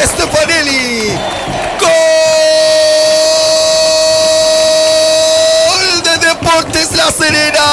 Stefanelli. ¡Gol de Deportes La Serena!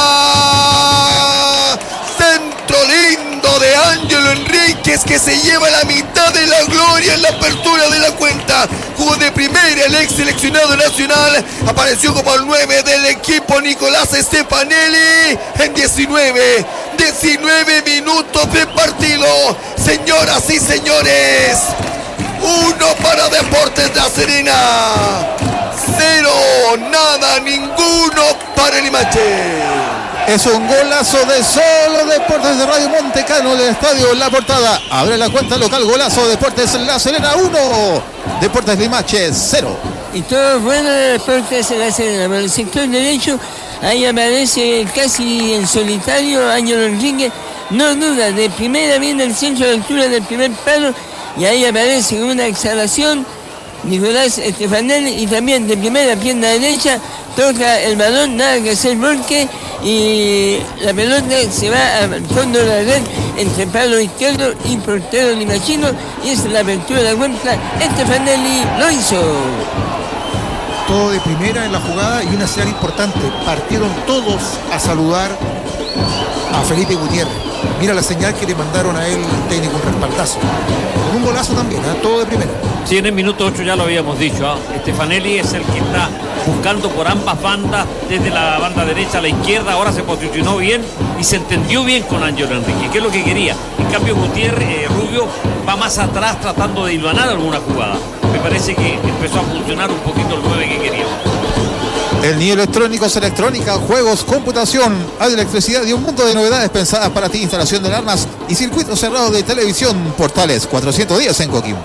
Centro lindo de Ángelo Enríquez, que se lleva la mitad de la gloria en la apertura de la cuenta. Jugó de primera el ex seleccionado nacional. Apareció como el 9 del equipo Nicolás Stefanelli en 19 minutos de partido. Señoras y señores, 1 para Deportes La Serena, 0, nada, ninguno para el Limache. Es un golazo de Solo Deportes de Radio Monte Carlo del estadio La Portada. Abre la cuenta local, golazo Deportes La Serena 1, Deportes Limache 0. Y todo bueno de Deportes La Serena. Por el sector derecho, ahí aparece casi en solitario Ángelo Enríquez. No duda, de primera viene el centro de altura del primer palo. Y ahí aparece con una exhalación Nicolás Stefanelli, y también de primera pierna derecha toca el balón, nada que hacer volque, y la pelota se va al fondo de la red entre palo izquierdo y portero limachino, y es la apertura de la cuenta. Stefanelli lo hizo. Todo de primera en la jugada, y una señal importante: partieron todos a saludar a Felipe Gutiérrez. Mira la señal que le mandaron a él, el técnico, un respaldazo. Con un golazo también, todo de primera. Sí, en el minuto 8 ya lo habíamos dicho. Stefanelli es el que está buscando por ambas bandas, desde la banda derecha a la izquierda. Ahora se posicionó bien y se entendió bien con Ángelo Enríquez, que es lo que quería. En cambio, Gutiérrez, Rubio, va más atrás tratando de hilvanar alguna jugada. Me parece que empezó a funcionar un poquito el 9 que queríamos. El nivel electrónico es electrónica, juegos, computación, hay electricidad y un mundo de novedades pensadas para ti. Instalación de alarmas y circuito cerrado de televisión. Portales 410 en Coquimbo.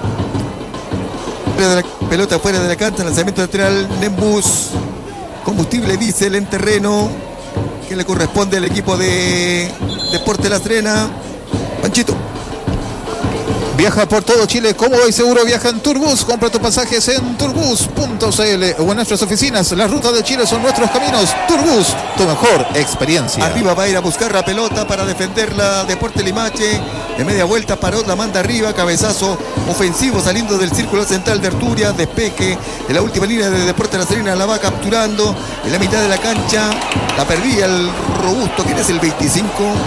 Pelota fuera de la cancha, lanzamiento lateral, Nembus, combustible diésel en terreno, que le corresponde al equipo de Deportes La Serena. Panchito. Viaja por todo Chile cómodo y seguro. Viaja en Turbus. Compra tus pasajes en turbus.cl o en nuestras oficinas. Las rutas de Chile son nuestros caminos. Turbus, tu mejor experiencia. Arriba va a ir a buscar la pelota para defenderla Deportes Limache. De media vuelta, Parot la manda arriba. Cabezazo ofensivo saliendo del círculo central de Arturia. Despeje de la última línea de Deportes La Serena. La va capturando en la mitad de la cancha. La perdía el robusto. ¿Quién es el 25?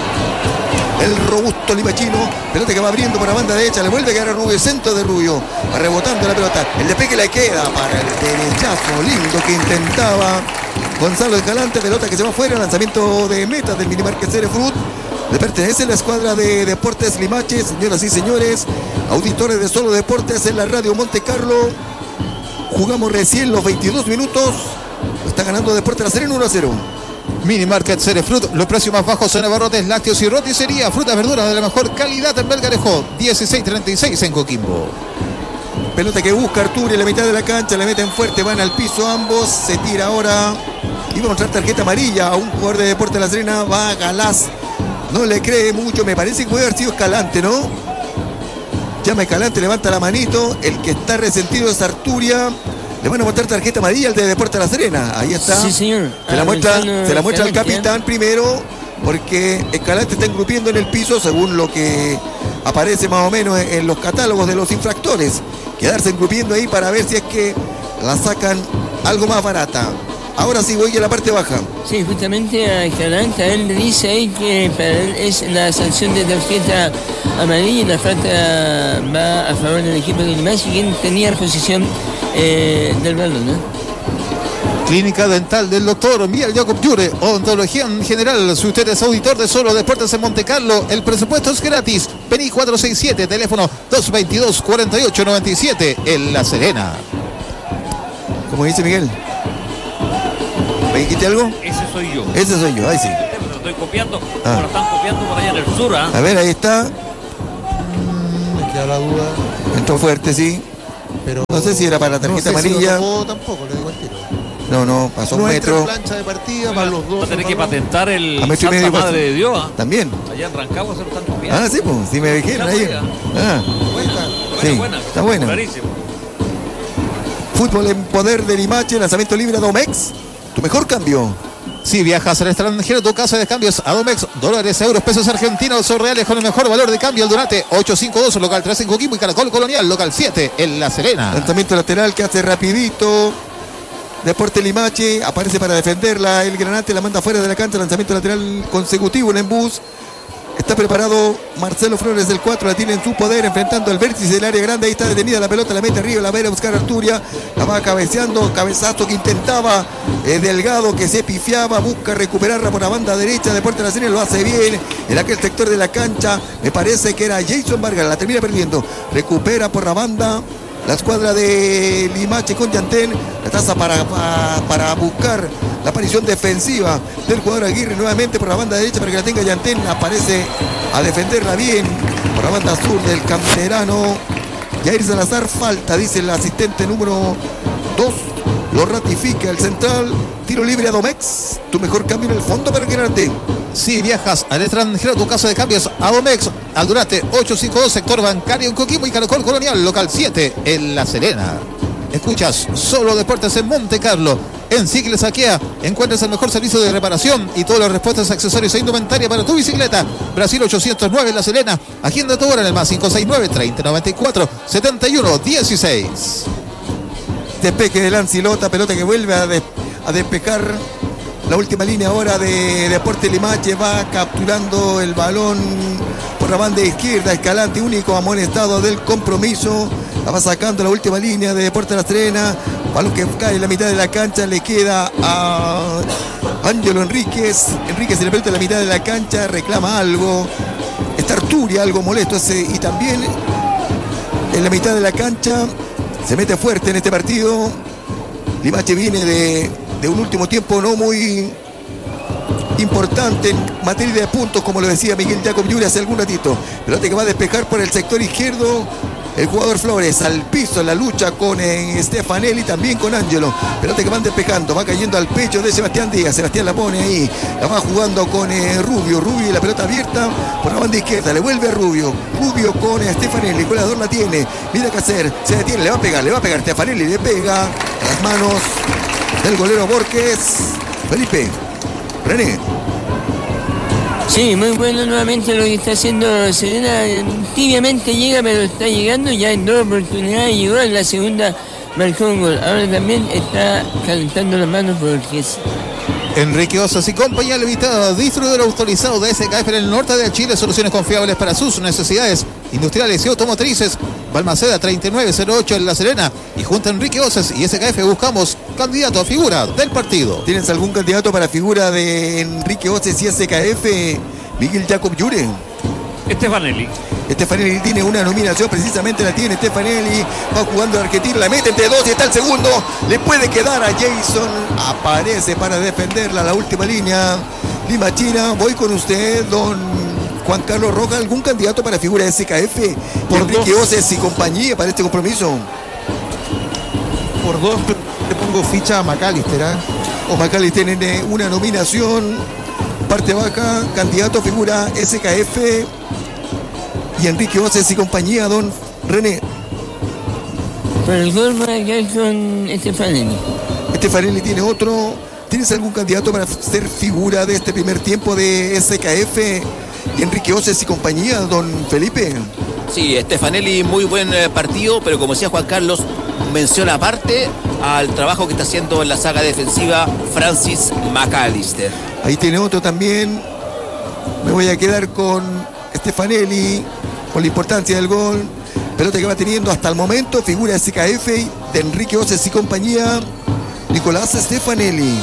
El robusto limachino. Pelota que va abriendo por la banda derecha. Le vuelve a quedar a Rubio. Centro de Rubio. Va rebotando la pelota. El despegue le queda para el derechazo lindo que intentaba Gonzalo Escalante. Pelota que se va fuera. Lanzamiento de meta del Minimarket Cerefruit. Le pertenece la escuadra de Deportes Limache. Señoras y señores, auditores de Solo Deportes en la radio Monte Carlo. Jugamos recién los 22 minutos. Está ganando Deportes La Serena 1-0. Mini Market Cerefruit, los precios más bajos en abarrotes, lácteos y roticería, frutas, verduras de la mejor calidad en Belgarejo, 1636 en Coquimbo. Pelota que busca Arturo en la mitad de la cancha, le meten fuerte, van al piso ambos, se tira ahora. Iba a mostrar tarjeta amarilla a un jugador de Deportes La Serena, va Galás, no le cree mucho, me parece que puede haber sido Escalante, ¿no? Llama Escalante, levanta la manito, el que está resentido es Arturia. Le van a mostrar tarjeta amarilla al de Deportes La Serena. Ahí está. Sí, señor. Se la muestra al capitán primero, porque Escalante está engrupiendo en el piso, según lo que aparece más o menos en los catálogos de los infractores. Quedarse engrupiendo ahí para ver si es que la sacan algo más barata. Ahora sí voy a la parte baja. Sí, justamente a Escalante, a él le dice ahí que para él es la sanción de tarjeta amarilla y la falta va a favor del equipo de Limache, quien tenía posición del balón, ¿no? Clínica Dental del doctor Miguel Jacob Llure, odontología en general. Si usted es auditor de Solo Deportes en Monte Carlo, el presupuesto es gratis. PENI 467, teléfono 222-4897 en La Serena. ¿Cómo dice Miguel? ¿Me dijiste algo? Ese soy yo. Ese soy yo, ahí sí. Lo estoy copiando, como lo están copiando por allá en el sur, ¿ah? A ver, ahí está. Me queda la duda. Entró fuerte, sí. Pero no sé si era para la tarjeta amarilla. No, tampoco, le digo al tiro. No, pasó un metro. Plancha de partida para los dos. Va a tener que patentar el Santa Madre pasó. De Dios, ¿ah? También. Allá en Rancagua se lo están copiando. Ah, sí, pues, sí me dijeron ahí. Buena. Está buena. Clarísimo. Fútbol en poder de Limache, lanzamiento libre a Domex. Tu mejor cambio. Si viajas al extranjero, tu casa de cambios Adomex, dólares, euros, pesos argentinos o reales con el mejor valor de cambio. Aldunate 852, local 3 en Coquimbo y Caracol Colonial, local 7 en La Serena. Lanzamiento lateral que hace rapidito Deportes Limache, aparece para defenderla el Granate, la manda fuera de la cancha, lanzamiento lateral consecutivo en Embús. Está preparado Marcelo Flores del 4, la tiene en su poder, enfrentando el vértice del área grande. Ahí está detenida la pelota, la mete arriba, la va a ir a buscar Arturia, la va cabeceando, cabezazo que intentaba Delgado, que se pifiaba, busca recuperarla por la banda derecha. Deportes La Serena lo hace bien en aquel sector de la cancha, me parece que era Jason Vargas, la termina perdiendo, recupera por la banda la escuadra de Limache con Yantén, la taza para buscar la aparición defensiva del jugador Aguirre nuevamente por la banda derecha para que la tenga Yantén. Aparece a defenderla bien por la banda sur del canterano Jair Salazar. Falta, dice el asistente número 2. Lo ratifica el central. Tiro libre a Domex. Tu mejor cambio en el fondo para el Granate. Si viajas al extranjero, tu casa de cambios Adomex, Aldunate 852, sector bancario en Coquimbo y Caracol Colonial, local 7 en La Serena. Escuchas Solo Deportes en Monte Carlo. En Cicles Aquea encuentras el mejor servicio de reparación y todas las respuestas, accesorios e indumentaria para tu bicicleta. Brasil 809 en La Serena. Agenda tu hora en el más 569 3094 7116. Despeje de Lancilota, pelota que vuelve a despejar la última línea ahora de Deportes Limache. Va capturando el balón por la banda izquierda. Escalante, único amonestado del compromiso. La va sacando la última línea de Deportes La Serena. Balón que cae en la mitad de la cancha. Le queda a Ángelo Enríquez. Enríquez se le pelota en la mitad de la cancha. Reclama algo. Está Arturia, algo molesto ese. Y también en la mitad de la cancha se mete fuerte en este partido. Limache viene de un último tiempo no muy importante en materia de puntos, como lo decía Miguel Jacob Yuri hace algún ratito. Pelota que va a despejar por el sector izquierdo el jugador Flores, al piso en la lucha con Stefanelli, también con Ángelo. Pelota que van despejando, va cayendo al pecho de Sebastián Díaz. Sebastián la pone ahí, la va jugando con Rubio y la pelota abierta por la banda izquierda, le vuelve a Rubio con Stefanelli, Colador la tiene, mira qué hacer, se detiene, le va a pegar Stefanelli, le pega a las manos del golero Borges. Felipe, René. Sí, muy bueno nuevamente lo que está haciendo Serena. Tibiamente llega, pero está llegando. Ya en 2 oportunidades llegó, en la segunda marcó un gol. Ahora también está calentando las manos porque Enrique Osas y compañía limitada, distribuidor autorizado de SKF en el norte de Chile. Soluciones confiables para sus necesidades industriales y automotrices. Balmaceda 3908 en La Serena. Y junto a Enrique Osas y SKF buscamos candidato a figura del partido. ¿Tienes algún candidato para figura de Enrique Osas y SKF? Miguel Jacob Yure. Stefanelli Tiene una nominación, precisamente la tiene Stefanelli. Va jugando el argentino, la mete entre dos y está el segundo. Le puede quedar a Jason. Aparece para defenderla la última línea limachina. Voy con usted, don Juan Carlos Rojas. ¿Algún candidato para figura de SKF? Por Enrique Osas y compañía para este compromiso. Por 2 le pongo ficha a McAllister. O McAllister tiene una nominación. Parte baja, candidato a figura SKF y Enrique Osas y compañía, don René. Por el gol va a quedar con Stefanelli. Stefanelli tiene otro. ¿Tienes algún candidato para ser figura de este primer tiempo de SKF y Enrique Osas y compañía, don Felipe? Sí, Stefanelli, muy buen partido, pero como decía Juan Carlos, menciona aparte al trabajo que está haciendo en la saga defensiva Francis McAllister. Ahí tiene otro también. Me voy a quedar con Stefanelli por la importancia del gol. Pelota que va teniendo hasta el momento figura de SKF de Enrique Osas y compañía, Nicolás Stefanelli.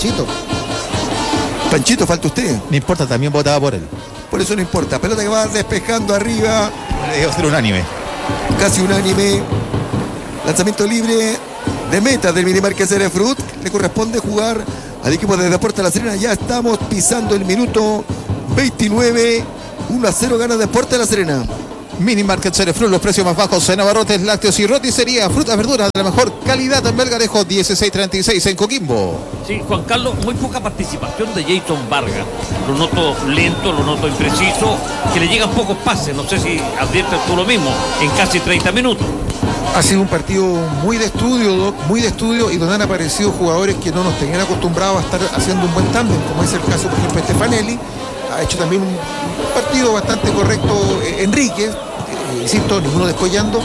Panchito, falta usted. No importa, también votaba por él. Por eso no importa. Pelota que va despejando arriba. Debe ser unánime. Casi unánime. Lanzamiento libre de meta del Minimarket Cerefruit. Le corresponde jugar al equipo de Deportes La Serena. Ya estamos pisando el minuto 29. 1-0 gana Deportes La Serena. Mini Market Cerefruit, los precios más bajos en abarrotes, lácteos y roticería, frutas, verduras de la mejor calidad en Melgarejo 1636 en Coquimbo. Sí, Juan Carlos, muy poca participación de Jason Vargas. Lo noto lento, lo noto impreciso, que le llegan pocos pases. No sé si adviertes tú lo mismo en casi 30 minutos. Ha sido un partido muy de estudio, Doc, muy de estudio, y donde han aparecido jugadores que no nos tenían acostumbrados a estar haciendo un buen tándem, como es el caso, por ejemplo, de Stefanelli. Ha hecho también un partido bastante correcto Enrique, insisto, ninguno descollando.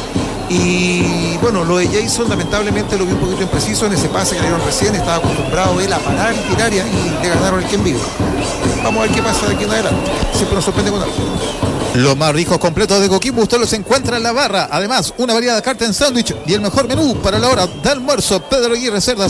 Y bueno, lo de Jason lamentablemente lo vi un poquito impreciso en ese pase que le dieron recién. Estaba acostumbrado él a parar y tirar, y le ganaron el que en vivo. Vamos a ver qué pasa de aquí en adelante. Siempre nos sorprende con algo. Los más ricos completos de Coquimbo usted los encuentra en la barra. Además, una variedad carta en sándwich y el mejor menú para la hora de almuerzo. Pedro Aguirre Cerda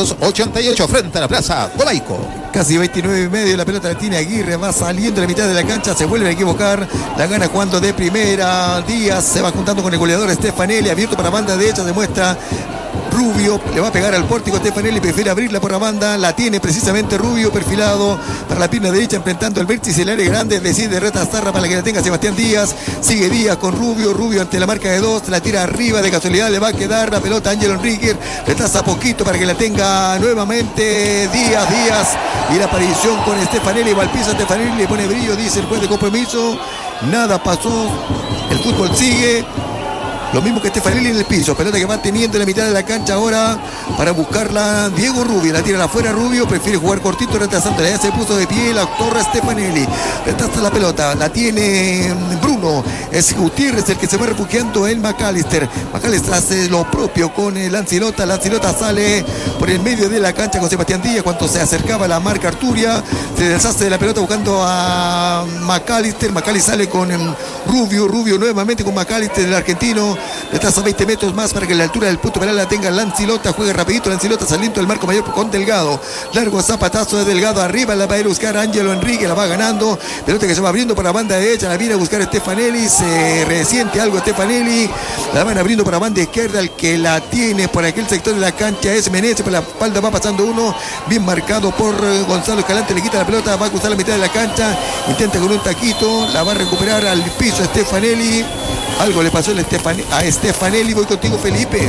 688 frente a la Plaza Domaico. Casi 29:30, la pelota la tiene Aguirre, va saliendo a la mitad de la cancha, se vuelve a equivocar, la gana jugando de primera. Díaz se va juntando con el goleador Stefanelli, abierto para banda derecha, se muestra Rubio, le va a pegar al pórtico. Stefanelli prefiere abrirla por la banda, la tiene precisamente Rubio perfilado para la pierna derecha, enfrentando el vértice del área grande, decide retrasarla para que la tenga Sebastián Díaz. Sigue Díaz con Rubio ante la marca de 2, la tira arriba, de casualidad le va a quedar la pelota a Ángelo Enríquez, retrasa poquito para que la tenga nuevamente Díaz, y la aparición con Stefanelli, va al piso Stefanelli, le pone brillo, dice el juez de compromiso, nada pasó, el fútbol sigue. Lo mismo que Stefanelli en el piso. Pelota que va teniendo en la mitad de la cancha ahora para buscarla Diego Rubio. La tira afuera Rubio. Prefiere jugar cortito, retrasando. Ya se puso de pie la torre Stefanelli. Retrasa la pelota. La tiene Bruno. Es Gutiérrez el que se va refugiando en McAllister. McAllister hace lo propio con el Lancilota. Lancilota sale por el medio de la cancha con Sebastián Díaz. Cuando se acercaba la marca Arturia, se deshace de la pelota buscando a McAllister. McAllister sale con Rubio. Rubio nuevamente con McAllister, el argentino. Retrasa 20 metros más para que la altura del punto penal la tenga Lancilota. Juega rapidito Lancilota saliendo del marco mayor con Delgado. Largo zapatazo de Delgado arriba. La va a ir a buscar Ángelo Enrique. La va ganando. Pelota que se va abriendo para la banda derecha. La viene a buscar Stefanelli. Se resiente algo Stefanelli. La van abriendo para la banda izquierda. El que la tiene por aquel sector de la cancha es Meneses. Por la espalda va pasando uno. Bien marcado por Gonzalo Escalante. Le quita la pelota. Va a cruzar la mitad de la cancha. Intenta con un taquito. La va a recuperar al piso Stefanelli. Algo le pasó a Stefanelli. Voy contigo, Felipe.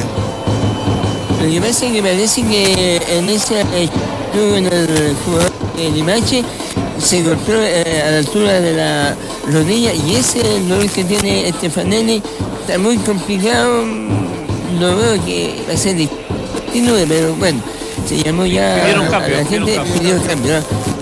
Lo que pasa es que parece que en ese estuvo en el jugador de Limache, se golpeó a la altura de la rodilla, y ese es el dolor que tiene Stefanelli. Está muy complicado. Lo veo que va a ser difícil, pero bueno, se llamó ya Pidieron a la gente, pidió cambio.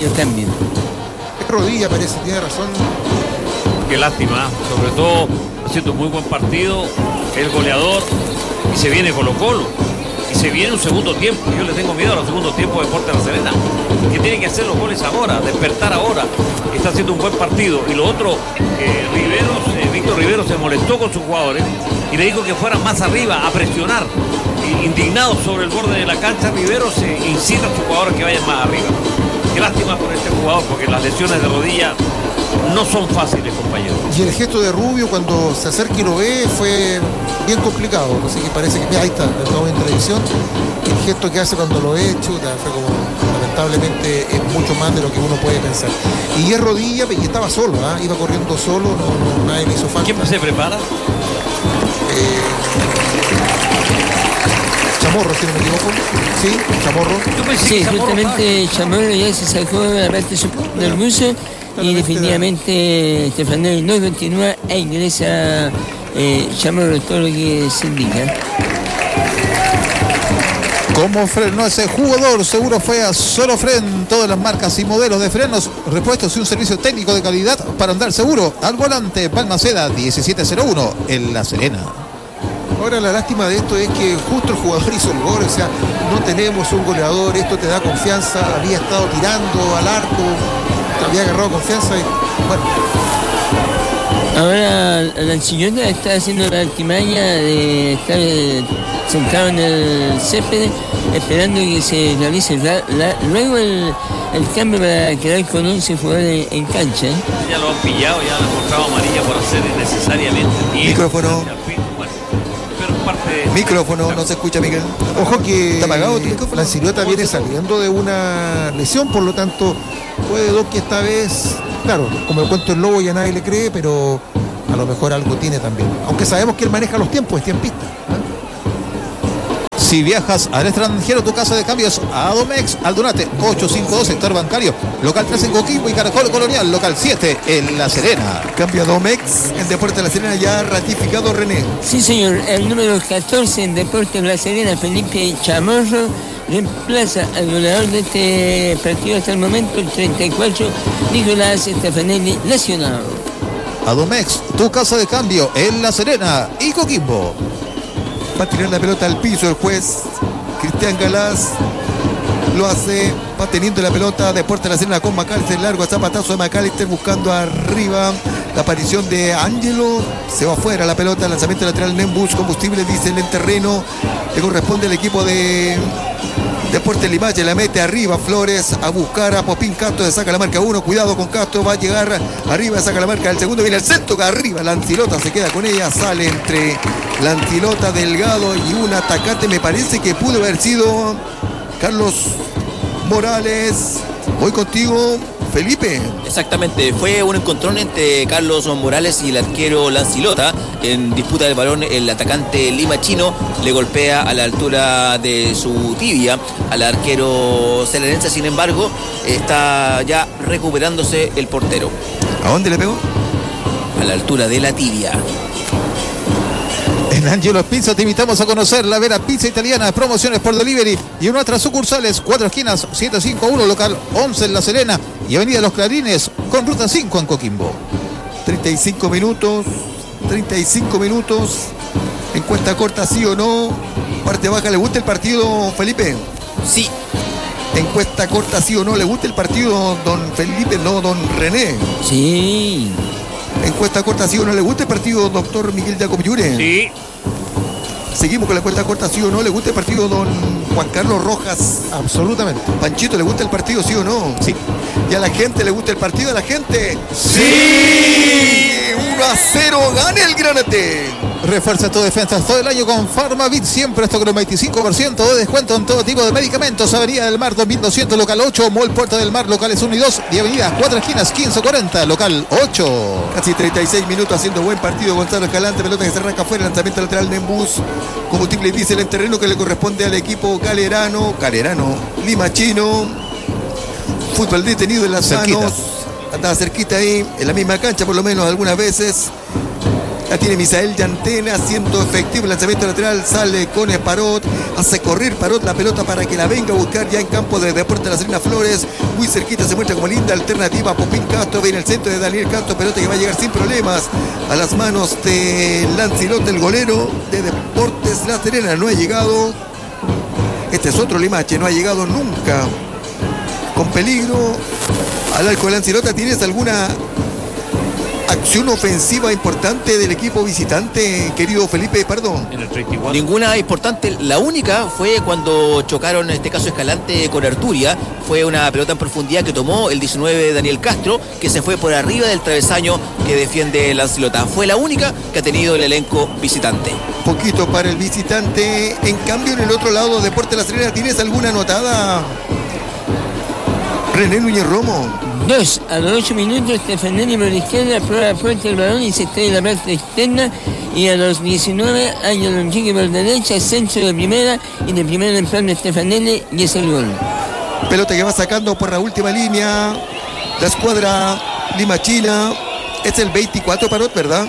Es rodilla, parece, tiene razón. Qué lástima, sobre todo haciendo un muy buen partido, el goleador, y se viene Colo-Colo, y se viene un segundo tiempo. Yo le tengo miedo a los segundos tiempos de Deportes La Serena, que tiene que hacer los goles ahora, despertar ahora. Está haciendo un buen partido. Y lo otro, Víctor Rivero se molestó con sus jugadores y le dijo que fueran más arriba a presionar. Indignado sobre el borde de la cancha, Rivero se incita a sus jugadores que vayan más arriba. Qué lástima por este jugador, porque las lesiones de rodilla no son fáciles, compañeros. Y el gesto de Rubio cuando se acerca y lo ve fue bien complicado. Así que parece que ahí está, lo estamos en televisión. El gesto que hace cuando lo ve, chuta, fue como, lamentablemente es mucho más de lo que uno puede pensar. Y es rodilla, y estaba solo, iba corriendo solo, no, nadie le hizo falta. ¿Quién se prepara? Chamorro, si no me equivoco. Sí, Chamorro. Sí, justamente Chamorro ya se sacó la parte del buzo, y definitivamente Stefanelli no continúa e ingresa Chamorro, todo lo que se indica. ¿Cómo frenó ese jugador? Seguro fue a Solo Fren. Todas las marcas y modelos de frenos, repuestos y un servicio técnico de calidad para andar seguro. Al volante, Balmaceda 1701 en La Serena. Ahora la lástima de esto es que justo el jugador hizo el gol, o sea, no tenemos un goleador, esto te da confianza, había estado tirando al arco, había agarrado confianza y bueno. Ahora la Chillota está haciendo la artimaña de estar sentado en el césped esperando que se realice luego el cambio para quedar con 11 jugadores en cancha. Ya lo han pillado, ya le han mostrado amarilla por hacer innecesariamente. Micrófono. Parte... Micrófono, no se escucha, Miguel. Ojo que ¿Está apagado tu micrófono? La Silueta viene saliendo de una lesión, por lo tanto puede Doc que esta vez, claro, como el cuento del lobo ya nadie le cree, pero a lo mejor algo tiene también, aunque sabemos que él maneja los tiempos, es tiempista. Si viajas al extranjero, tu casa de cambios Adomex, Aldunate 852, sector bancario, local 3 en Coquimbo y Caracol Colonial, local 7 en La Serena. Cambio Domex, el Deporte de La Serena ya ratificado, René. Sí, señor. El número 14 en Deportes La Serena, Felipe Chamorro, reemplaza al goleador de este partido hasta el momento, el 34, Nicolás Stefanelli, lesionado. Adomex, tu casa de cambio en La Serena y Coquimbo. Va a tirar la pelota al piso el juez Cristian Galás. Lo hace, va teniendo la pelota. Deporte de La Serena con Macalister, largo zapatazo de Macalister buscando arriba la aparición de Ángelo. Se va afuera la pelota, lanzamiento lateral, Nembus, combustible diésel en terreno. Le corresponde al equipo de Deportes Limache, la mete arriba Flores a buscar a Popín Castro, le saca la marca 1, cuidado con Castro, va a llegar arriba, saca la marca del segundo, viene el centro, que arriba Lancilota se queda con ella, sale entre Lancilota, Delgado y un atacante, me parece que pudo haber sido Carlos Morales. Voy contigo, Felipe. Exactamente, fue un encontrón entre Carlos Morales y el arquero Lancilota. En disputa del balón, el atacante limachino le golpea a la altura de su tibia al arquero selenense. Sin embargo, está ya recuperándose el portero. ¿A dónde le pegó? A la altura de la tibia. En Angelo's Pizza te invitamos a conocer la Vera Pizza Italiana, promociones por delivery y en nuestras sucursales, 4 esquinas, 751, local 11 en La Serena y Avenida Los Clarines con ruta 5 en Coquimbo. 35 minutos, encuesta corta, sí o no, parte baja, ¿le gusta el partido, Felipe? Sí. Encuesta corta, sí o no, ¿le gusta el partido, don Felipe? No, don René. Sí. Encuesta corta, sí o no, ¿le gusta el partido, doctor Miguel Jacob Llure? Sí. Seguimos con la encuesta corta, sí o no, ¿le gusta el partido, don Juan Carlos Rojas? Absolutamente. Panchito, ¿le gusta el partido, sí o no? Sí. ¿Y a la gente le gusta el partido? ¿A la gente? ¡Sí! 1-0, gana el Granate. Refuerza tu defensa todo el año con Farmavit, siempre esto con un 25% de descuento en todo tipo de medicamentos. Avenida del Mar 2200, local 8, Mall Puerta del Mar, locales 1 y 2 y Avenida 4 esquinas 1540, local 8. Casi 36 minutos haciendo buen partido Gonzalo Escalante, pelota que se arranca afuera, lanzamiento lateral Nembus, combustible diésel en terreno que le corresponde al equipo Calerano, Limachino, fútbol detenido en las manos, andaba cerquita ahí, en la misma cancha por lo menos algunas veces. La tiene Misael Yantén haciendo efectivo el lanzamiento lateral, sale con Parot, hace correr Parot la pelota para que la venga a buscar ya en campo de Deportes de La Serena Flores, muy cerquita, se muestra como linda alternativa a Popín Castro, viene el centro de Daniel Castro, pelota que va a llegar sin problemas a las manos de Lancilota, el golero de Deportes La Serena, no ha llegado, este es otro Limache, no ha llegado nunca con peligro al arco de Lancilota. ¿Tienes alguna acción ofensiva importante del equipo visitante, querido Felipe Pardo? En el 34. Ninguna importante, la única fue cuando chocaron, en este caso Escalante con Arturia, fue una pelota en profundidad que tomó el 19 Daniel Castro, que se fue por arriba del travesaño que defiende Lancilota. Fue la única que ha tenido el elenco visitante. Poquito para el visitante. En cambio, en el otro lado, Deportes La Serena, ¿tienes alguna anotada, René Núñez Romo? 2 a los 8 minutos, Stefanelli por la izquierda, prueba fuerte el balón y se extrae la parte externa. Y a los 19, Ángel Enrique por derecha, centro de primera y de primera en plan de Stefanelli y es el gol. Pelota que va sacando por la última línea la escuadra limachina. Es el 24 Parot, ¿verdad?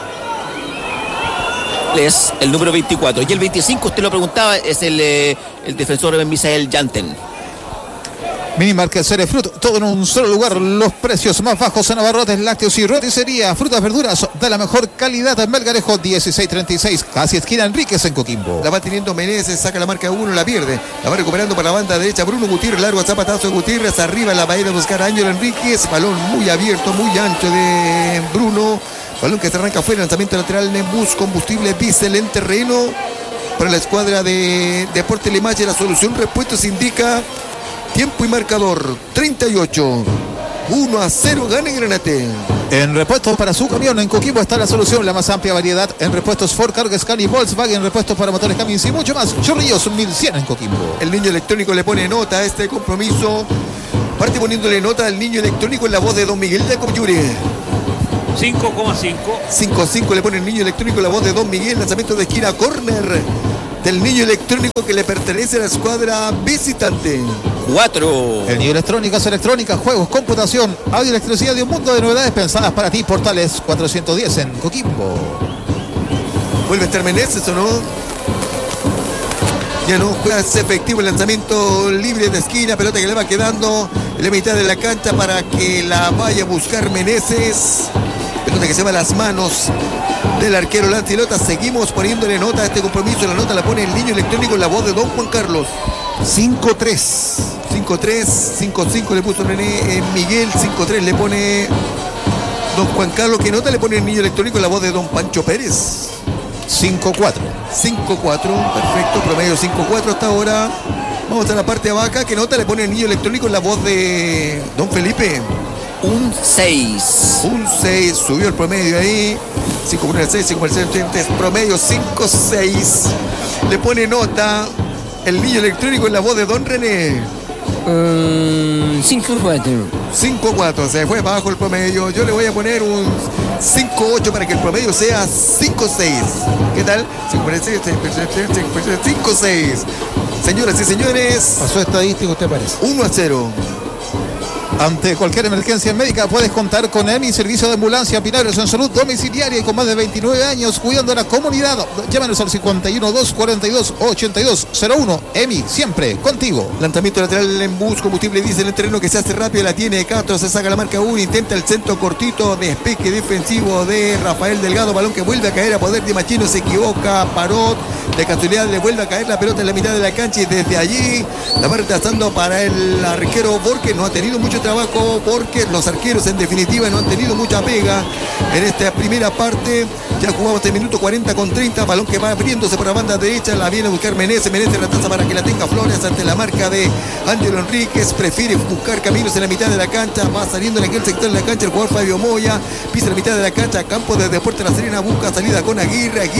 Es el número 24. Y el 25, usted lo preguntaba, es el defensor Misael Yantén. Mini Market Cerefruit, todo en un solo lugar, los precios más bajos en abarrotes, lácteos y roticería, frutas, verduras de la mejor calidad en Melgarejo 1636, casi esquina Enríquez en Coquimbo. La va teniendo Meneses, saca la marca 1, la pierde, la va recuperando para la banda derecha, Bruno Gutiérrez, largo zapatazo de Gutiérrez, arriba la va a ir a buscar a Ángel Enríquez, balón muy abierto, muy ancho de Bruno, balón que se arranca afuera, lanzamiento lateral, Nembus, combustible diésel en terreno, para la escuadra de Deportes Limache. La solución repuestos indica tiempo y marcador 38, 1-0, gana Granate. En repuestos para su camión en Coquimbo está la solución, la más amplia variedad en repuestos Ford, Carga, Scan y Volkswagen, repuestos para motores, Cummins y mucho más. Chorrillos 1100 en Coquimbo. El niño electrónico le pone nota a este compromiso, parte poniéndole nota al niño electrónico en la voz de don Miguel Jacob Llure. 5,5. 5-5 le pone el niño electrónico en la voz de don Miguel, lanzamiento de esquina, córner del niño electrónico que le pertenece a la escuadra visitante. 4. El niño electrónico es electrónica, juegos, computación, audio, electricidad y un mundo de novedades pensadas para ti. Portales 410 en Coquimbo. ¿Vuelve a estar Meneses o no? Ya no juega, es efectivo el lanzamiento libre de esquina, pelota que le va quedando en la mitad de la cancha para que la vaya a buscar Meneses. Pelota que se va a las manos del arquero Lancilota. Seguimos poniéndole nota a este compromiso. La nota la pone el niño electrónico en la voz de don Juan Carlos. 5-3. 5-3, 5-5 le puso René Miguel, 5-3 le pone don Juan Carlos. ¿Qué nota le pone el niño electrónico en la voz de don Pancho Pérez? 5-4. 5-4, perfecto, promedio 5-4 hasta ahora. Vamos a la parte de abajo. ¿Qué nota le pone el niño electrónico en la voz de don Felipe? Un 6. Un 6, subió el promedio ahí. 5 por el 6, 5 por el 6, promedio 5-6. Le pone nota el niño electrónico en la voz de don René. 5-4. 5-4, se fue bajo el promedio. Yo le voy a poner un 5-8 para que el promedio sea 5-6. ¿Qué tal? 5-6. Señoras y señores, Pasó estadístico, ¿usted parece? 1-0. Ante cualquier emergencia médica puedes contar con EMI, servicio de ambulancia Pinarios en salud domiciliaria y con más de 29 años cuidando a la comunidad. Llámanos al 51 242 8201. EMI, siempre contigo. Lanzamiento lateral en bus, combustible dice en el terreno que se hace rápido, la tiene Castro, se saca la marca 1, intenta el centro cortito, despeje defensivo de Rafael Delgado, balón que vuelve a caer a poder de Machino, se equivoca, Parot, de casualidad le vuelve a caer la pelota en la mitad de la cancha y desde allí la va retrasando para el arquero Borges. No ha tenido mucho trabajo porque los arqueros en definitiva no han tenido mucha pega en esta primera parte. Ya jugamos el minuto 40 con 30, balón que va abriéndose por la banda derecha, la viene a buscar Meneses retrasa para que la tenga Flores ante la marca de Ángelo Enríquez, prefiere buscar caminos en la mitad de la cancha, va saliendo en aquel sector de la cancha el jugador Fabio Moya, pisa la mitad de la cancha, campo de Deportes La Serena, busca salida con Aguirre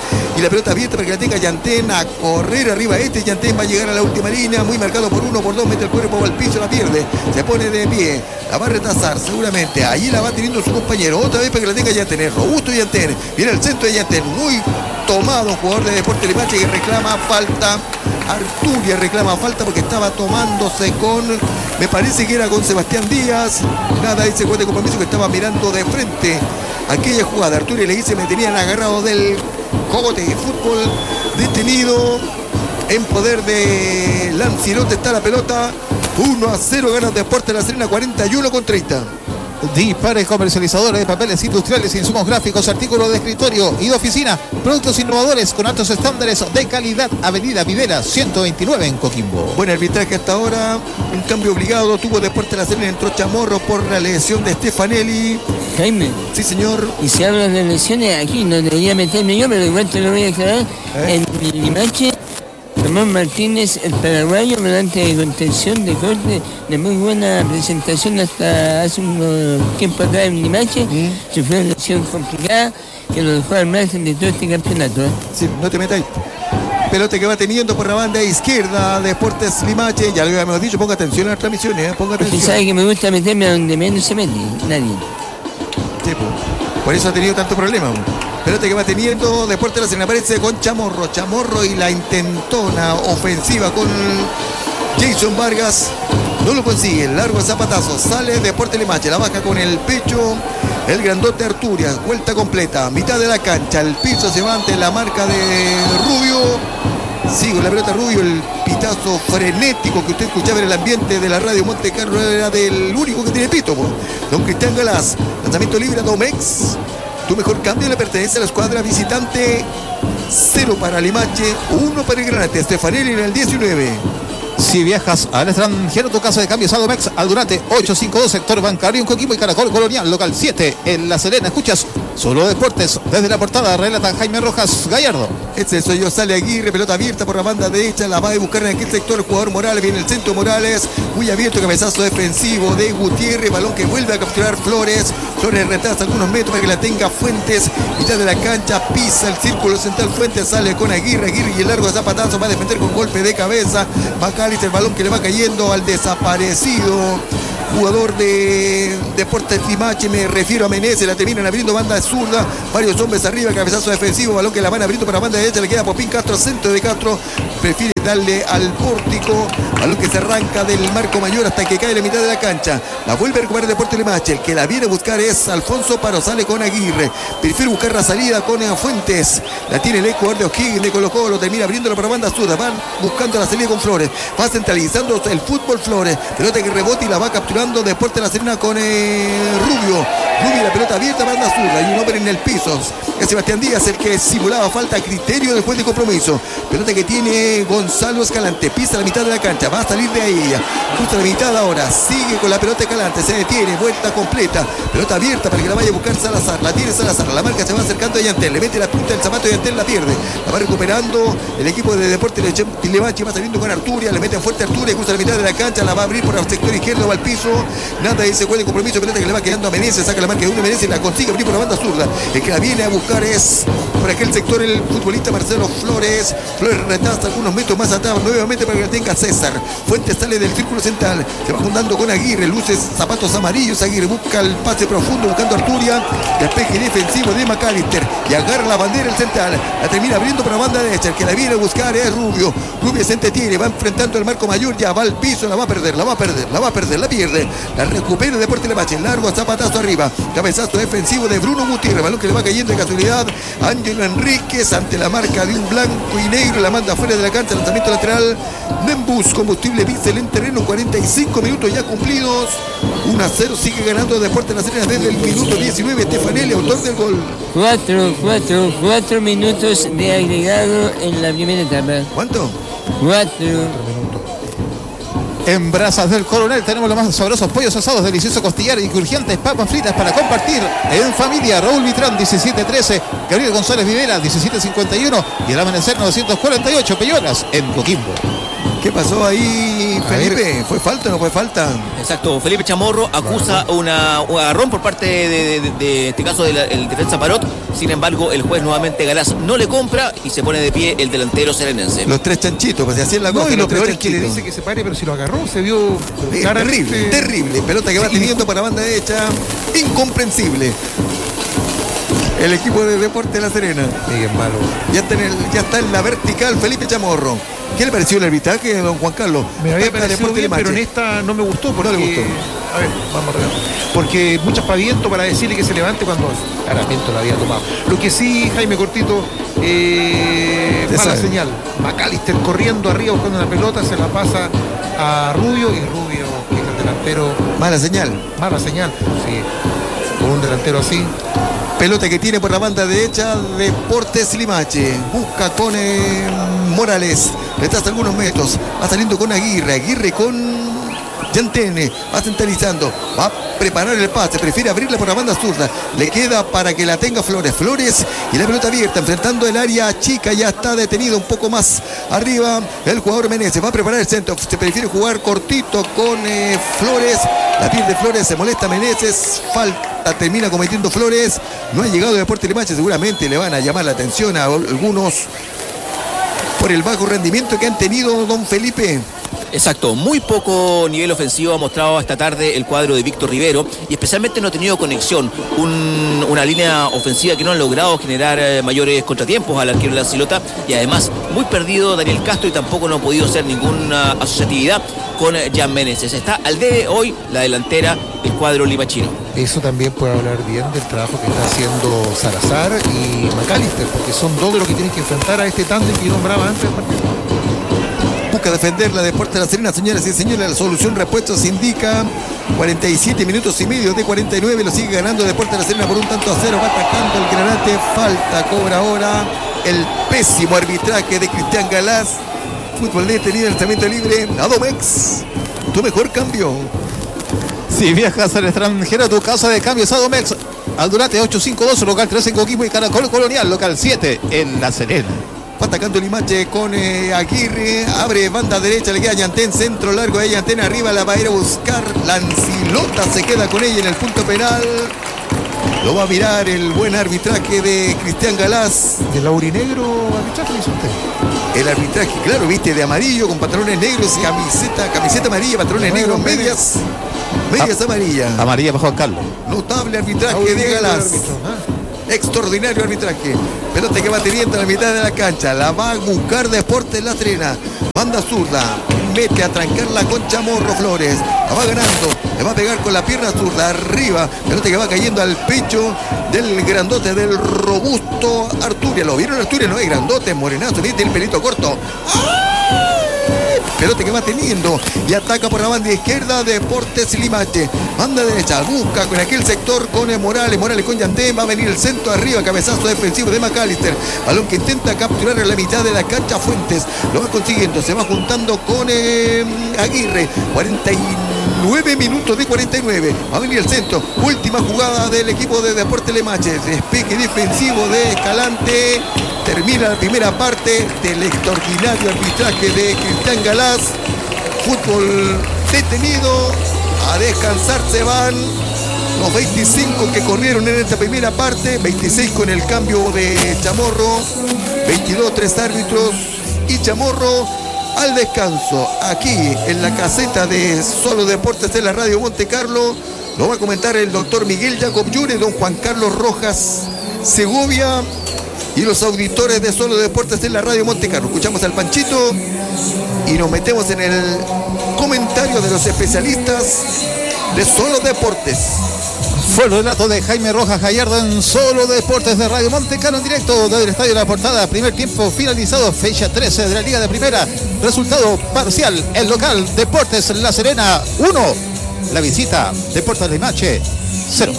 y la pelota abierta para que la tenga Yantén, a correr arriba Yantén va a llegar a la última línea, muy marcado por 1, por 2, mete el cuerpo al piso, la pierde, se pone de pie, la va a retrasar seguramente, allí la va teniendo su compañero, otra vez para que la tenga Yantén, es robusto Yantén, viene al centro de Yantén, muy tomado, jugador de Deportes Limache que reclama falta. Arturia reclama falta porque estaba tomándose con, me parece que era con Sebastián Díaz. Nada, ese juez de compromiso que estaba mirando de frente aquella jugada. Arturia le dice, me tenían agarrado del cogote de fútbol, detenido en poder de Lancilote. Está la pelota, 1-0 gana Deportes La Serena, 41 con 30. Dispare, comercializadores de papeles industriales, insumos gráficos, artículos de escritorio y de oficina, productos innovadores con altos estándares de calidad. Avenida Videla 129 en Coquimbo. Buen arbitraje hasta ahora, un cambio obligado tuvo Deportes La Serena, entró Chamorro por la lesión de Stefanelli. Jaime, Sí, señor. y si hablas de lesiones, aquí no debería meterme yo, pero igual te lo voy a aclarar. En Limache, Ramón Martínez, el paraguayo, volante de contención de corte, de muy buena presentación hasta hace un tiempo atrás en Limache, sufrió una lesión complicada que lo dejó al margen de todo este campeonato. Sí, no te metáis. Pelota que va teniendo por la banda izquierda Deportes Limache. Ya lo habíamos dicho, ponga atención a las transmisiones, ponga Usted atención. sabe que me gusta meterme a donde menos se mete nadie. Sí, por eso ha tenido tanto problema. Pelota que va teniendo Deportes La Serena, aparece con Chamorro y la intentona ofensiva con Jason Vargas. No lo consigue, largo zapatazo, sale Deportes Limache, la baja con el pecho el grandote Arturia, vuelta completa, mitad de la cancha, el piso se va ante la marca de Rubio. Sigue la pelota Rubio, el pitazo frenético que usted escuchaba en el ambiente de la radio Monte Carlo era del único que tiene pito, don Cristian Galás. Lanzamiento libre a Domex. Tu mejor cambio le pertenece a la escuadra visitante. 0 para Limache, 1 para el Granate. Stefanelli en el 19. Si viajas al extranjero, tu casa de cambios Adomex, Aldunate 852, sector bancario en Coquimbo y Caracol Colonial, local 7 en La Serena. Escuchas Solo Deportes, desde la portada relata Jaime Rojas Gallardo. Este soy yo, sale Aguirre, pelota abierta por la banda derecha, la va a buscar en aquel sector el jugador Morales, viene el centro Morales, muy abierto, cabezazo defensivo de Gutiérrez, balón que vuelve a capturar Flores retrasa algunos metros para que la tenga Fuentes, mitad de la cancha, pisa el círculo central, Fuentes sale con Aguirre y el largo de zapatazo va a defender con golpe de cabeza, Macalister, el balón que le va cayendo al desaparecido jugador de Deportes Limache, me refiero a Meneses, la terminan abriendo banda zurda, varios hombres arriba, cabezazo defensivo, balón que la van abriendo para banda derecha, le queda Popín Castro, centro de Castro, prefiere darle al pórtico, balón que se arranca del marco mayor hasta que cae en la mitad de la cancha, la vuelve a recuperar Deportes Limache, el que la viene a buscar es Alfonso Paro, sale con Aguirre, prefiere buscar la salida con Fuentes, la tiene el jugador de O'Higgins de Colo Colo, termina abriéndolo para banda zurda, van buscando la salida con Flores, va centralizando el fútbol Flores, pelota que rebota y la va capturando Deportes La Serena con Rubio, la pelota abierta, banda zurda y un hombre en el piso, es Sebastián Díaz el que simulaba falta a criterio del juez de compromiso, pelota que tiene Gonzalo Escalante, pisa la mitad de la cancha, va a salir de ahí, justo a la mitad ahora, sigue con la pelota Escalante, se detiene, vuelta completa, pelota abierta para que la vaya a buscar Salazar, la tiene Salazar, la marca se va acercando a Yantel, le mete la punta del zapato y Yantel la pierde, la va recuperando el equipo de Deportes Limache, va saliendo con Arturia, le mete fuerte a Arturia, justo a la mitad de la cancha, la va a abrir por el sector izquierdo, va al piso, nada, ese juez de compromiso, pelota que le va quedando a Meneses, saca la marca de uno, Meneses la consigue abrir por la banda zurda, el que la viene a buscar es por aquel sector el futbolista Marcelo Flores, retaza algunos metros más atrás, nuevamente para que la tenga César, Fuentes sale del círculo central, se va juntando con Aguirre, luces zapatos amarillos, Aguirre busca el pase profundo buscando a Arturia, despeje defensivo de McAllister y agarra la bandera el central, la termina abriendo para la banda derecha, el que la viene a buscar es Rubio se entretiene, va enfrentando el marco mayor, ya va al piso, la va a perder, la pierde, la recupera Deportes Limache, largo zapatazo arriba, cabezazo defensivo de Bruno Gutiérrez, balón que le va cayendo de casualidad, Ángelo Enríquez ante la marca de un blanco y negro, la manda fuera de la cancha, lanzamiento lateral, Nembus, combustible Diesel en terreno, 45 minutos ya cumplidos, 1-0, sigue ganando Deportes La Serena desde el minuto 19, Stefanelli, autor del gol. 4 minutos de agregado en la primera etapa. ¿Cuánto? 4. En Brasas del Coronel tenemos los más sabrosos pollos asados, delicioso costillar y crujientes papas fritas para compartir en familia. Raúl Vitrán 1713, Gabriel González Vivera 1751 y el Amanecer 948, Peyolas en Coquimbo. ¿Qué pasó ahí, Felipe? ¿Fue falta o no fue falta? Exacto, Felipe Chamorro acusa un agarrón por parte de este caso del defensa Parot. Sin embargo, el juez nuevamente Galás no le compra y se pone de pie el delantero serenense. Los tres chanchitos, pues así es la cosa. Y lo los tres peor es que le chanchitos. dice que se pare, pero si lo agarró, se vio claramente... Terrible. Pelota que va teniendo para banda derecha. Incomprensible. El equipo de Deportes La Serena. Es malo. Ya está en la vertical Felipe Chamorro. ¿Qué le pareció el arbitraje, don Juan Carlos? Me había parecido bien, pero en esta no me gustó. Porque, no le gustó. A ver, vamos a ver. Porque mucho aspaviento para decirle que se levante cuando claramente lo había tomado. Lo que sí, Jaime Cortito, mala señal. McAllister corriendo arriba buscando una pelota, se la pasa a Rubio y Rubio, que es el delantero. Mala señal. Mala señal, sí. Con un delantero así. Pelota que tiene por la banda derecha Deportes Limache. Busca con Morales. Retrasa algunos metros. Va saliendo con Aguirre con Yantene. Va centralizando. Va a preparar el pase. Prefiere abrirla por la banda zurda. Le queda para que la tenga Flores. Y la pelota abierta. Enfrentando el área chica. Ya está detenido un poco más arriba. El jugador Meneses. Va a preparar el centro. Se prefiere jugar cortito con Flores. La pierde Flores. Se molesta Meneses. Falta. Termina cometiendo Flores. No ha llegado Deportes Limache. Seguramente le van a llamar la atención a algunos por el bajo rendimiento que han tenido, don Felipe. Exacto, muy poco nivel ofensivo ha mostrado esta tarde el cuadro de Víctor Rivero y especialmente no ha tenido conexión, una línea ofensiva que no ha logrado generar mayores contratiempos al arquero Lancilota y además muy perdido Daniel Castro y tampoco no ha podido hacer ninguna asociatividad con Jan Meneses. Está al debe hoy la delantera del cuadro limachino. Eso también puede hablar bien del trabajo que está haciendo Salazar y McAllister, porque son dos de los que tienen que enfrentar a este tándem que nombraba antes del partido. Busca defender la Deportes La Serena, señoras y señores. La solución repuestos indica 47 minutos y medio de 49. Lo sigue ganando Deportes La Serena por 1-0. Va atacando el Granate. Falta, cobra ahora el pésimo arbitraje de Cristian Galás. Fútbol detenido en el lanzamiento libre. Adomex, tu mejor cambio. Si viajas al extranjero, tu casa de cambios Adomex. Aldurate 852, local 3 en Coquimbo y Caracol Colonial, local 7 en La Serena. Va atacando Limache con Aguirre. Abre banda derecha, le queda Yantén. Centro largo de Yantén. Arriba la va a ir a buscar. Lancilota se queda con ella en el punto penal. Lo va a mirar el buen arbitraje de Cristian Galás. ¿Y el aurinegro arbitraje le hizo usted? El arbitraje, claro, viste, de amarillo con pantalones negros, camiseta amarilla, pantalones negros, medias. Medias amarilla. Amarilla para Juan Carlos. Notable arbitraje de Galás. Extraordinario arbitraje. Pelota que va teniendo a la mitad de la cancha. La va a buscar Deportes La Serena. Banda zurda. Mete a trancarla con Chamorro Flores. La va ganando. Le va a pegar con la pierna zurda. Arriba. Pelota que va cayendo al pecho del grandote, del robusto Arturia. ¿Lo vieron Arturia? No es grandote, morenazo. Tiene el pelito corto. Pelota que va teniendo y ataca por la banda izquierda Deportes Limache. Banda derecha, busca con aquel sector con Morales con Yantén, va a venir el centro arriba, cabezazo defensivo de McAllister. Balón que intenta capturar en la mitad de la cancha Fuentes. Lo va consiguiendo, se va juntando con Aguirre. 49 minutos de 49. Va a venir el centro. Última jugada del equipo de Deportes Limache. Despegue defensivo de Escalante. Termina la primera parte del extraordinario arbitraje de Cristian Galás. Fútbol detenido. A descansar se van los 25 que corrieron en esta primera parte. 26 con el cambio de Chamorro. 22, 3 árbitros y Chamorro al descanso. Aquí en la caseta de Solo Deportes de la Radio Monte Carlo. Lo va a comentar el doctor Miguel Jacob Llure, don Juan Carlos Rojas Segovia y los auditores de Solo Deportes en la Radio Monte Carlo. Escuchamos al Panchito y nos metemos en el comentario de los especialistas de Solo Deportes. Fue el relato de Jaime Rojas Gallardo en Solo Deportes de Radio Monte Carlo en directo desde el Estadio La Portada. Primer tiempo finalizado, fecha 13 de la Liga de Primera. Resultado parcial, el local Deportes La Serena 1. La visita Deportes Limache 0.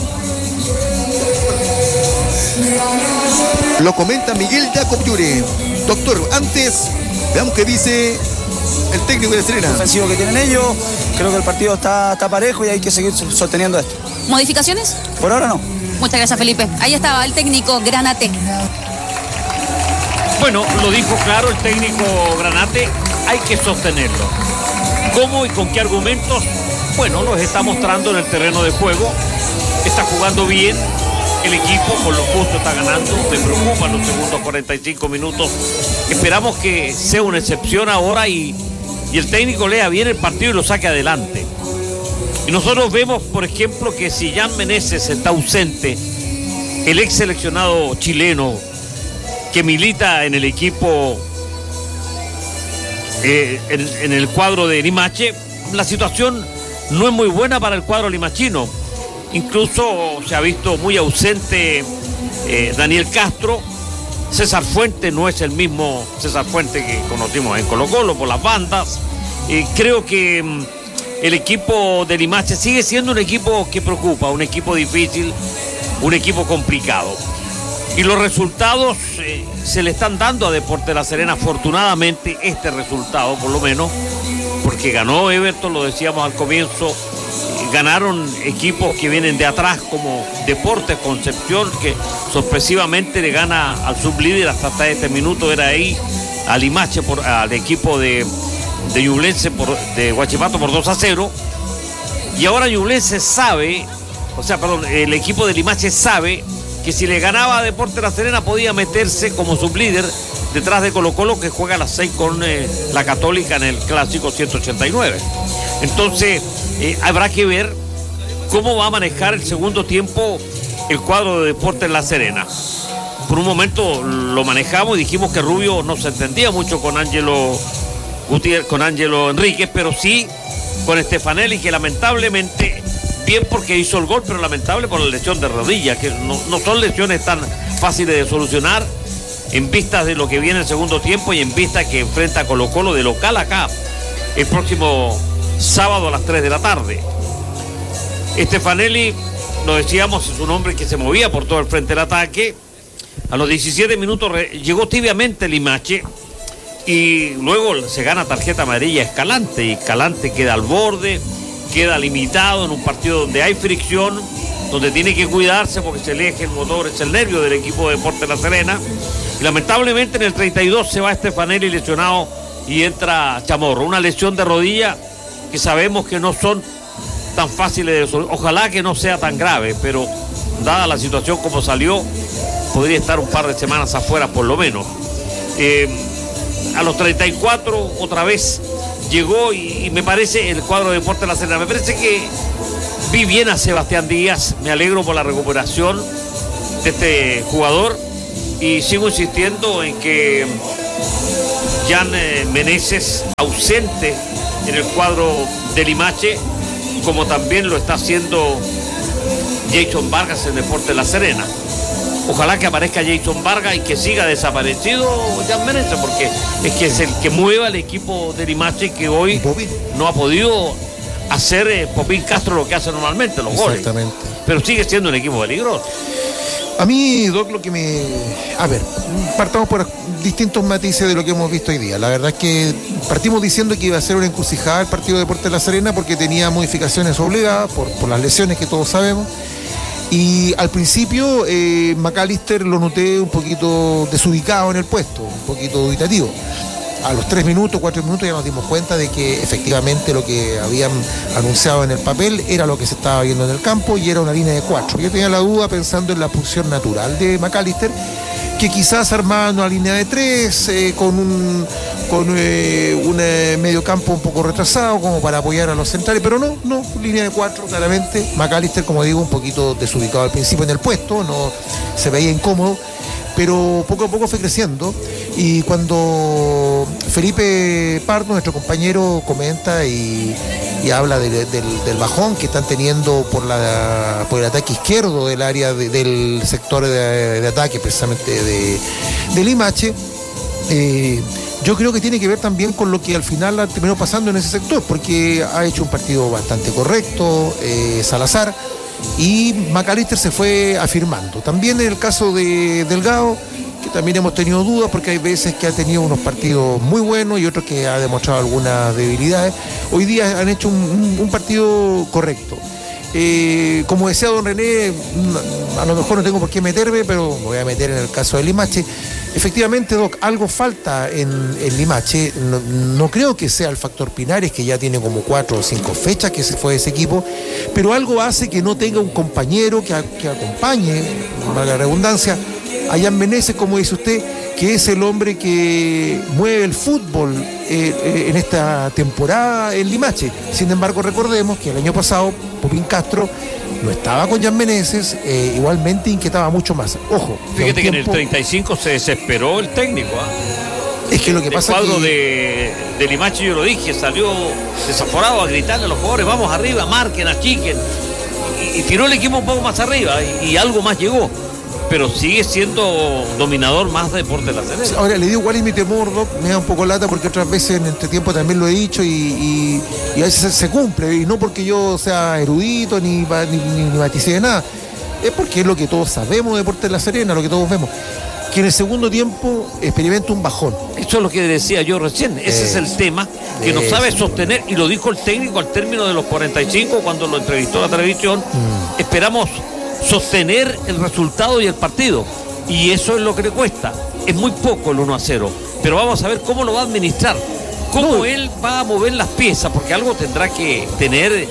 Lo comenta Miguel Jacob Llure. Doctor, antes veamos qué dice el técnico de La Serena. El ofensivo que tienen ellos, creo que el partido está parejo y hay que seguir sosteniendo esto. ¿Modificaciones? Por ahora no. Muchas gracias, Felipe. Ahí estaba el técnico Granate. Bueno, lo dijo claro el técnico Granate, hay que sostenerlo. ¿Cómo y con qué argumentos? Bueno, los está mostrando en el terreno de juego. Está jugando bien. El equipo con lo justo está ganando. Me preocupan los segundos 45 minutos. Esperamos que sea una excepción ahora y el técnico lea bien el partido y lo saque adelante. Y nosotros vemos, por ejemplo, que si Jan Meneses está ausente, el ex seleccionado chileno que milita en el equipo, en el cuadro de Limache, la situación no es muy buena para el cuadro limachino. Incluso se ha visto muy ausente Daniel Castro. César Fuente no es el mismo César Fuente que conocimos en Colo-Colo por las bandas. Creo que el equipo de Limache sigue siendo un equipo que preocupa, un equipo difícil, un equipo complicado. Y los resultados se le están dando a Deportes La Serena, afortunadamente este resultado por lo menos, porque ganó Everton, lo decíamos al comienzo. Ganaron equipos que vienen de atrás como Deportes Concepción, que sorpresivamente le gana al sublíder hasta este minuto, era ahí a Limache, al equipo de Ñublense, de Huachipato por 2-0. Y ahora Ñublense sabe, el equipo de Limache sabe que si le ganaba a Deportes La Serena podía meterse como sublíder detrás de Colo-Colo, que juega a las 6 con la Católica en el Clásico 189. Entonces habrá que ver cómo va a manejar el segundo tiempo el cuadro de Deportes La Serena. Por un momento lo manejamos y dijimos que Rubio no se entendía mucho con Ángelo Gutiérrez, con Ángelo Enríquez, pero sí con Stefanelli, que lamentablemente, bien porque hizo el gol, pero lamentable por la lesión de rodilla, que no son lesiones tan fáciles de solucionar en vistas de lo que viene el segundo tiempo y en vista que enfrenta a Colo-Colo de local acá el próximo sábado a las 3 de la tarde. Stefanelli, lo decíamos, es un hombre que se movía por todo el frente del ataque. A los 17 minutos llegó tibiamente Limache y luego se gana tarjeta amarilla Escalante, y Escalante queda al borde, queda limitado en un partido donde hay fricción, donde tiene que cuidarse porque se le eje el motor, es el nervio del equipo de Deportes La Serena. Y lamentablemente en el 32 se va Stefanelli lesionado y entra Chamorro, una lesión de rodilla que sabemos que no son tan fáciles de resolver. Ojalá que no sea tan grave, pero dada la situación como salió, podría estar un par de semanas afuera por lo menos. A los 34 otra vez llegó y me parece el cuadro de Deportes La Serena, me parece que Vi bien a Sebastián Díaz, me alegro por la recuperación de este jugador y sigo insistiendo en que Jan Meneses, ausente en el cuadro de Limache, como también lo está haciendo Jason Vargas en Deportes La Serena. Ojalá que aparezca Jason Vargas y que siga desaparecido Jan Meneses, porque es que es el que mueve al equipo de Limache, que hoy no ha podido hacer Popín Castro lo que hace normalmente, los goles. Exactamente. Pero sigue siendo un equipo peligroso. A mí, Doc, lo que me... A ver, partamos por distintos matices de lo que hemos visto hoy día. La verdad es que partimos diciendo que iba a ser una encrucijada el partido de Deportes La Serena porque tenía modificaciones obligadas por las lesiones que todos sabemos. Y al principio McAllister lo noté un poquito desubicado en el puesto, un poquito dubitativo. A los 3 minutos, 4 minutos ya nos dimos cuenta de que efectivamente lo que habían anunciado en el papel era lo que se estaba viendo en el campo y era una línea de 4. Yo tenía la duda pensando en la función natural de McAllister, que quizás armando una línea de 3 con un medio campo un poco retrasado como para apoyar a los centrales, pero no, línea de 4 claramente. McAllister, como digo, un poquito desubicado al principio en el puesto, no se veía incómodo, pero poco a poco fue creciendo. Y cuando Felipe Pardo, nuestro compañero, comenta y habla del bajón que están teniendo por el ataque izquierdo del área del sector de ataque precisamente de Limache, yo creo que tiene que ver también con lo que al final terminó pasando en ese sector, porque ha hecho un partido bastante correcto Salazar, y McAllister se fue afirmando. También en el caso de Delgado, que también hemos tenido dudas porque hay veces que ha tenido unos partidos muy buenos y otros que ha demostrado algunas debilidades. Hoy día han hecho un partido correcto. Como decía don René, a lo mejor no tengo por qué meterme, pero me voy a meter en el caso de Limache. Efectivamente, Doc, algo falta en Limache. No creo que sea el factor Pinares, que ya tiene como 4 o 5 fechas que se fue de ese equipo, pero algo hace que no tenga un compañero que acompañe, valga la redundancia, a Jan Meneses, como dice usted, que es el hombre que mueve el fútbol en esta temporada en Limache. Sin embargo, recordemos que el año pasado Popín Castro no estaba con Jan Meneses, igualmente inquietaba mucho más. Ojo. Fíjate que en el 35 se desesperó el técnico. Es que lo que pasa es que... El cuadro de Limache, yo lo dije, salió desaforado a gritarle a los jugadores, vamos arriba, marquen, achiquen. Y tiró el equipo un poco más arriba y algo más llegó. Pero sigue siendo dominador más de Deportes La Serena. Ahora, le digo cuál es mi temor, Doc, me da un poco lata porque otras veces en este tiempo también lo he dicho y a veces se cumple, y no porque yo sea erudito ni vaticie nada, es porque es lo que todos sabemos de Deportes La Serena, lo que todos vemos, que en el segundo tiempo experimenta un bajón. Eso es lo que decía yo recién, ese es el tema que no sabe sostener, y lo dijo el técnico al término de los 45 cuando lo entrevistó la televisión. Esperamos sostener el resultado y el partido, y eso es lo que le cuesta. Es muy poco el 1-0, pero vamos a ver cómo lo va a administrar, cómo él va a mover las piezas, porque algo tendrá que tener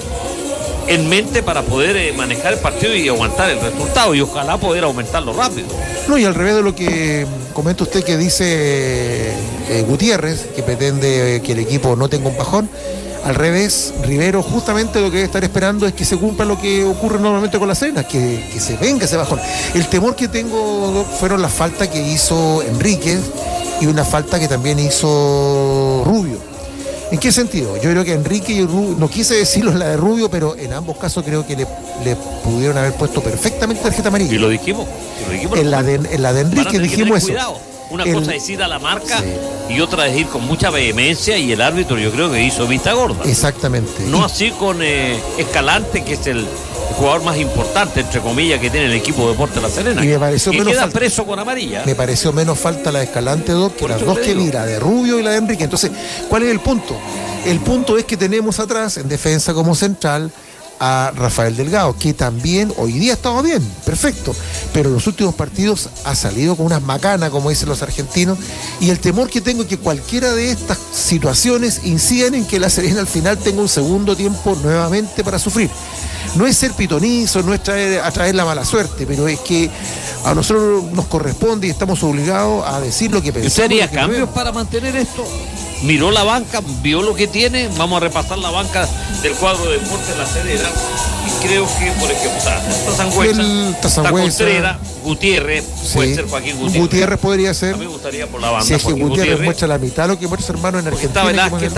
en mente para poder manejar el partido y aguantar el resultado, y ojalá poder aumentarlo rápido. No, y al revés de lo que comenta usted, que dice Gutiérrez, que pretende que el equipo no tenga un bajón, al revés, Rivero justamente lo que debe estar esperando es que se cumpla lo que ocurre normalmente con La Serena, que se venga ese bajón. El temor que tengo fueron las faltas que hizo Enríquez y una falta que también hizo Rubio. ¿En qué sentido? Yo creo que Enrique y Rubio, no quise decirlo en la de Rubio, pero en ambos casos creo que le pudieron haber puesto perfectamente tarjeta amarilla. Y lo dijimos. En la de Enrique dijimos eso. Cuidado. Una cosa es ir a la marca, sí, y otra es ir con mucha vehemencia, y el árbitro yo creo que hizo vista gorda. Exactamente. No así con Escalante, que es el jugador más importante, entre comillas, que tiene el equipo de Deportes La Serena. Y me pareció que menos queda falta, preso con amarilla. Me pareció menos falta la de Escalante, Doc, que las dos que vi, la de Rubio y la de Enrique. Entonces, ¿cuál es el punto? El punto es que tenemos atrás, en defensa como central, a Rafael Delgado, que también hoy día ha estado bien, perfecto, pero en los últimos partidos ha salido con unas macanas, como dicen los argentinos, y el temor que tengo es que cualquiera de estas situaciones inciden en que La Serena al final tenga un segundo tiempo nuevamente para sufrir. No es ser pitonizo, no es atraer la mala suerte, pero es que a nosotros nos corresponde y estamos obligados a decir lo que pensamos. ¿Usted haría cambios para mantener esto? Miró la banca, vio lo que tiene, vamos a repasar la banca del cuadro de Deportes La Serena, Y creo que, por ejemplo, está Sangüesa, está Contreras, Gutiérrez, puede ser Joaquín Gutiérrez. Gutiérrez podría ser. A mí me gustaría por la banda. Si es que Joaquín Gutiérrez muestra la mitad de lo que muestra su hermano en Porque Argentina. está